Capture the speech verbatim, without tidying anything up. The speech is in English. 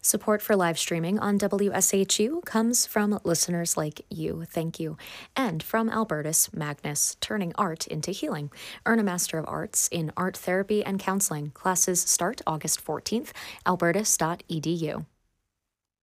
Support for live streaming on W S H U comes from listeners like you. Thank you. And from Albertus Magnus, turning art into healing. Earn a Master of Arts in Art Therapy and Counseling. Classes start August fourteenth, albertus dot e d u.